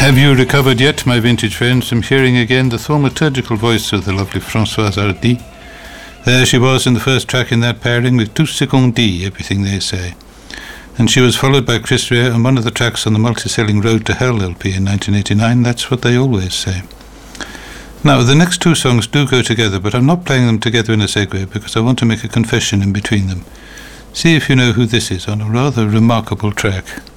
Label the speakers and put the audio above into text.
Speaker 1: Have you recovered yet, my vintage friends, from hearing again the thaumaturgical voice of the lovely Françoise Hardy? There she was in the first track in that pairing with Tout ce qu'on dit, Everything They Say. And she was followed by Chris Rea on one of the tracks on the multi-selling Road to Hell LP in 1989, That's What They Always Say. Now, the next two songs do go together, but I'm not playing them together in a segue because I want to make a confession in between them. See if you know who this is on a rather remarkable track.